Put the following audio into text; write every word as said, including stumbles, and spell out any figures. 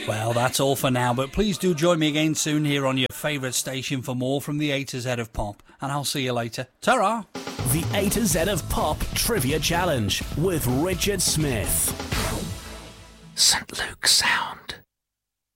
Well, that's all for now, but please do join me again soon here on your favourite station for more from the A to Z of Pop, and I'll see you later. Ta-ra! The A to Z of Pop Trivia Challenge with Richard Smith. Saint Luke Sound.